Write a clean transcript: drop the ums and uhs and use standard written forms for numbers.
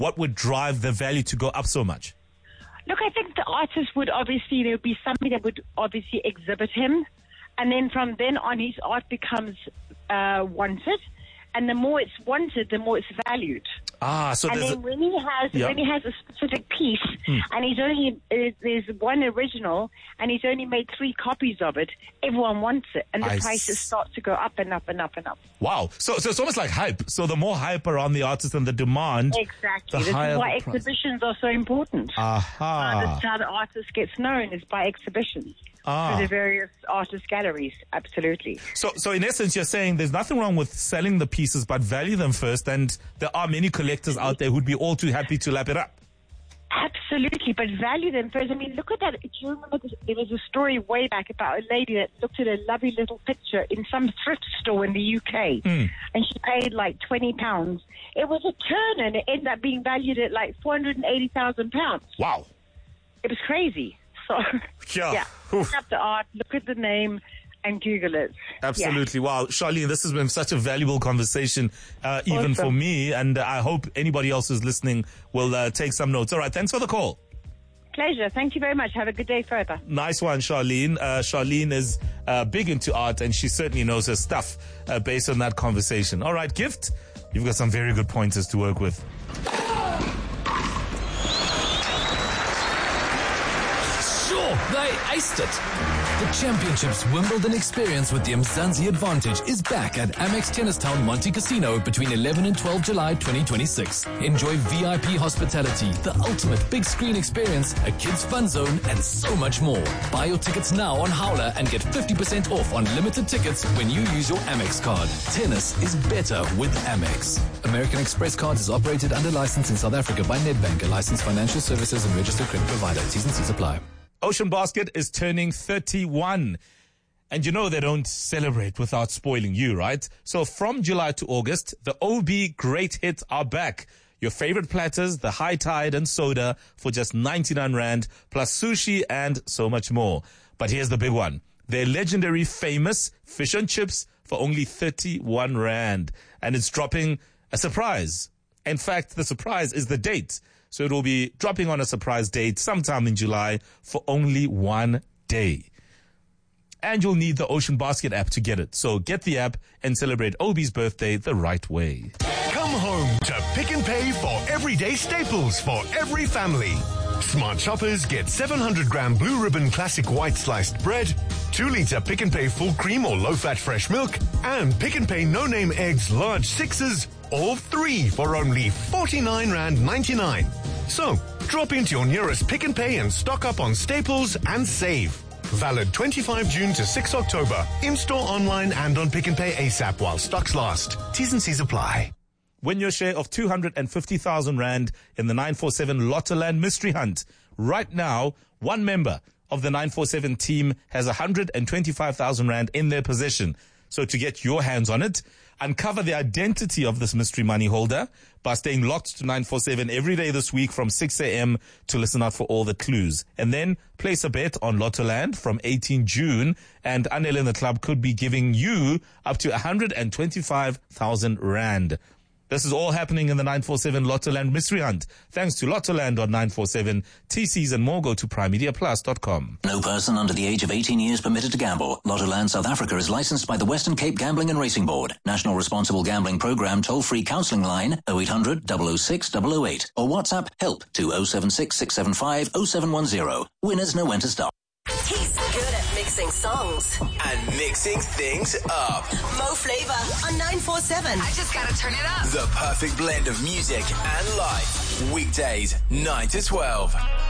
what would drive the value to go up so much? Look, I think the artist would obviously, there would be somebody that would obviously exhibit him. And then from then on, his art becomes wanted. And the more it's wanted, the more it's valued. So and then when he has a specific piece, and there's one original, and he's only made 3 copies of it, everyone wants it, and the prices start to go up and up and up and up. Wow! So it's almost like hype. So the more hype around the artist and the demand, exactly. This is why exhibitions are so important. That's how the artist gets known, is by exhibitions. Through the various artist galleries, absolutely. So in essence, you're saying there's nothing wrong with selling the pieces, but value them first, and there are many collectors out there who'd be all too happy to lap it up. Absolutely, but value them first. I mean, look at that. Do you remember there was a story way back about a lady that looked at a lovely little picture in some thrift store in the UK, and she paid like £20. It was a turn, and it ended up being valued at like £480,000. Wow. It was crazy. So, look up the art, look at the name, and Google it. Absolutely. Yeah. Wow. Charlene, this has been such a valuable conversation, even for me, and I hope anybody else who's listening will take some notes. All right. Thanks for the call. Pleasure. Thank you very much. Have a good day further. Nice one, Charlene. Charlene is big into art, and she certainly knows her stuff based on that conversation. All right, Gift, you've got some very good pointers to work with. They aced it. The Championships Wimbledon experience with the Mzansi Advantage is back at Amex Tennistown Monte Casino between 11 and 12 July 2026. Enjoy VIP hospitality, the ultimate big screen experience, a kids fun zone, and so much more. Buy your tickets now on Howler and get 50% off on limited tickets when you use your Amex card. Tennis is better with Amex. American Express Cards is operated under license in South Africa by Nedbank, a licensed financial services and registered credit provider. T's and C's apply. Ocean Basket is turning 31. And you know they don't celebrate without spoiling you, right? So from July to August, the OB Great Hits are back. Your favorite platters, the High Tide and soda for just 99 Rand, plus sushi and so much more. But here's the big one. Their legendary famous fish and chips for only 31 Rand. And it's dropping a surprise. In fact, the surprise is the date. So it will be dropping on a surprise date sometime in July for only 1 day. And you'll need the Ocean Basket app to get it. So get the app and celebrate OB's birthday the right way. Come home to Pick n Pay for everyday staples for every family. Smart shoppers get 700-gram Blue Ribbon Classic White Sliced Bread, 2-liter Pick n Pay Full Cream or Low-Fat Fresh Milk, and Pick n Pay No-Name Eggs Large 6s, all 3 for only 49 Rand 99. So, drop into your nearest Pick n Pay and stock up on staples and save. Valid 25 June to 6 October. In-store, online, and on Pick n Pay ASAP while stocks last. T's and C's apply. Win your share of 250,000 Rand in the 947 Lottoland Mystery Hunt. Right now, one member of the 947 team has 125,000 Rand in their possession. So to get your hands on it, uncover the identity of this mystery money holder by staying locked to 947 every day this week from 6 a.m. to listen out for all the clues. And then place a bet on Lottoland from 18 June, and Anel in the club could be giving you up to 125,000 Rand. This is all happening in the 947 Lottoland Mystery Hunt. Thanks to Lottoland on 947. TCs and more, go to primemediaplus.com. No person under the age of 18 years permitted to gamble. Lottoland South Africa is licensed by the Western Cape Gambling and Racing Board. National Responsible Gambling Programme toll-free counselling line 0800 006 008 or WhatsApp help to 076 675 0710. Winners know when to stop. He's good at mixing songs and mixing things up. Mo Flava on 947. I just gotta turn it up. The perfect blend of music and life. Weekdays 9 to 12.